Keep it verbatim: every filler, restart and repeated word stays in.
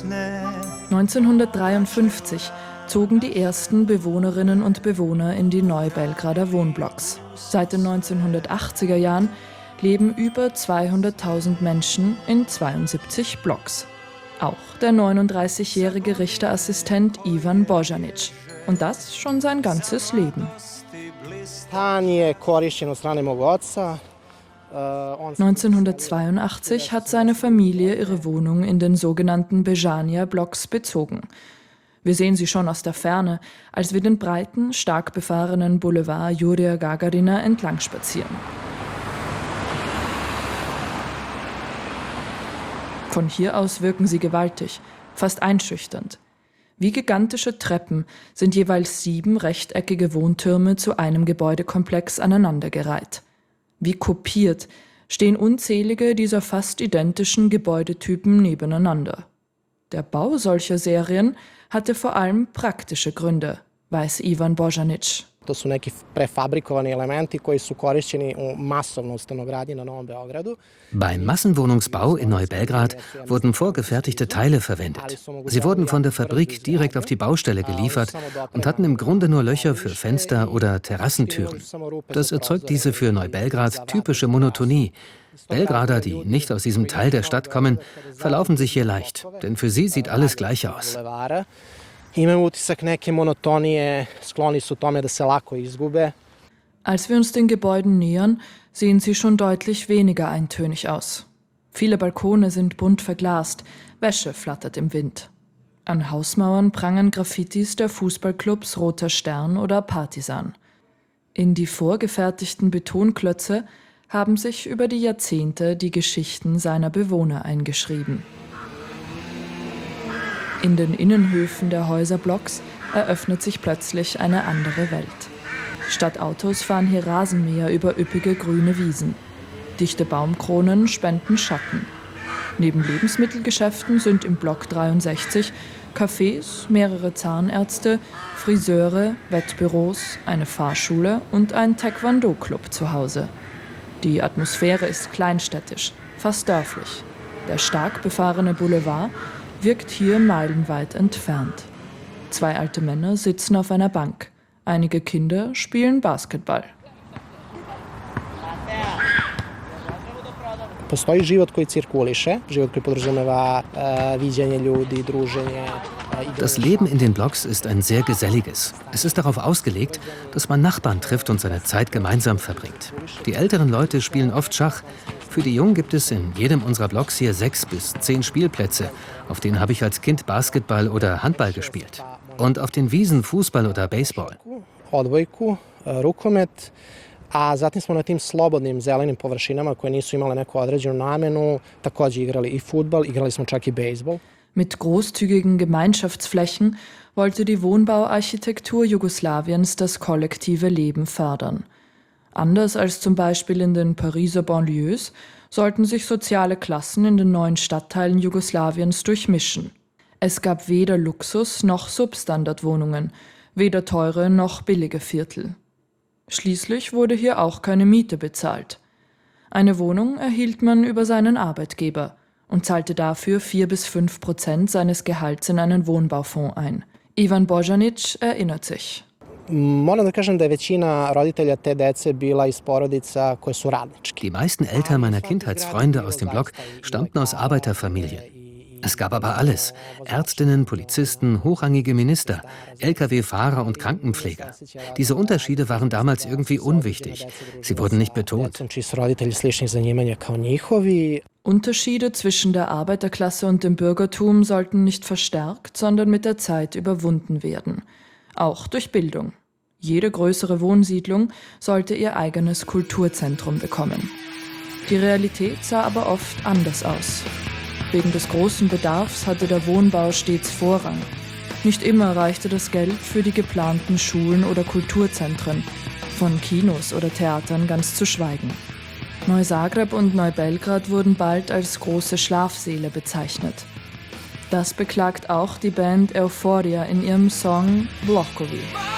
neunzehnhundertdreiundfünfzig zogen die ersten Bewohnerinnen und Bewohner in die Neubelgrader Wohnblocks. Seit den neunzehnhundertachtziger Jahren leben über zweihunderttausend Menschen in zweiundsiebzig Blocks. Auch der neununddreißigjährige Richterassistent Ivan Bojanic. Und das schon sein ganzes Leben. neunzehnhundertzweiundachtzig hat seine Familie ihre Wohnung in den sogenannten Bejania-Blocks bezogen. Wir sehen sie schon aus der Ferne, als wir den breiten, stark befahrenen Boulevard Jurija Gagarina entlang spazieren. Von hier aus wirken sie gewaltig, fast einschüchternd. Wie gigantische Treppen sind jeweils sieben rechteckige Wohntürme zu einem Gebäudekomplex aneinandergereiht. Wie kopiert stehen unzählige dieser fast identischen Gebäudetypen nebeneinander. Der Bau solcher Serien hatte vor allem praktische Gründe, weiß Ivan Bojanic. Beim Massenwohnungsbau in Neubelgrad wurden vorgefertigte Teile verwendet. Sie wurden von der Fabrik direkt auf die Baustelle geliefert und hatten im Grunde nur Löcher für Fenster oder Terrassentüren. Das erzeugt diese für Neubelgrad typische Monotonie. Belgrader, die nicht aus diesem Teil der Stadt kommen, verlaufen sich hier leicht, denn für sie sieht alles gleich aus. Als wir uns den Gebäuden nähern, sehen sie schon deutlich weniger eintönig aus. Viele Balkone sind bunt verglast, Wäsche flattert im Wind. An Hausmauern prangen Graffitis der Fußballclubs Roter Stern oder Partisan. In die vorgefertigten Betonklötze haben sich über die Jahrzehnte die Geschichten seiner Bewohner eingeschrieben. In den Innenhöfen der Häuserblocks eröffnet sich plötzlich eine andere Welt. Statt Autos fahren hier Rasenmäher über üppige grüne Wiesen. Dichte Baumkronen spenden Schatten. Neben Lebensmittelgeschäften sind im Block dreiundsechzig Cafés, mehrere Zahnärzte, Friseure, Wettbüros, eine Fahrschule und ein Taekwondo-Club zu Hause. Die Atmosphäre ist kleinstädtisch, fast dörflich. Der stark befahrene Boulevard wirkt hier meilenweit entfernt. Zwei alte Männer sitzen auf einer Bank. Einige Kinder spielen Basketball. Das Leben in den Blocks ist ein sehr geselliges. Es ist darauf ausgelegt, dass man Nachbarn trifft und seine Zeit gemeinsam verbringt. Die älteren Leute spielen oft Schach. Für die Jungen gibt es in jedem unserer Blocks hier sechs bis zehn Spielplätze. Auf denen habe ich als Kind Basketball oder Handball gespielt. Und auf den Wiesen Fußball oder Baseball. A zatim smo na tim slobodnim zelenim površinama koje nisu imale neku određenu namenu također igrali i fudbal, igrali smo čak i bejsbol. Mit großzügigen Gemeinschaftsflächen wollte die Wohnbauarchitektur Jugoslawiens das kollektive Leben fördern. Anders als zum Beispiel in den Pariser Banlieues sollten sich soziale Klassen in den neuen Stadtteilen Jugoslawiens durchmischen. Es gab weder Luxus noch Substandardwohnungen, weder teure noch billige Viertel. Schließlich wurde hier auch keine Miete bezahlt. Eine Wohnung erhielt man über seinen Arbeitgeber und zahlte dafür vier bis fünf Prozent seines Gehalts in einen Wohnbaufonds ein. Ivan Bojanic erinnert sich. Die meisten Eltern meiner Kindheitsfreunde aus dem Block stammten aus Arbeiterfamilien. Es gab aber alles: Ärztinnen, Polizisten, hochrangige Minister, L K W-Fahrer und Krankenpfleger. Diese Unterschiede waren damals irgendwie unwichtig. Sie wurden nicht betont. Unterschiede zwischen der Arbeiterklasse und dem Bürgertum sollten nicht verstärkt, sondern mit der Zeit überwunden werden. Auch durch Bildung. Jede größere Wohnsiedlung sollte ihr eigenes Kulturzentrum bekommen. Die Realität sah aber oft anders aus. Wegen des großen Bedarfs hatte der Wohnbau stets Vorrang. Nicht immer reichte das Geld für die geplanten Schulen oder Kulturzentren, von Kinos oder Theatern ganz zu schweigen. Neuzagreb und Neubelgrad wurden bald als große Schlafsäle bezeichnet. Das beklagt auch die Band Euphoria in ihrem Song Blokovi.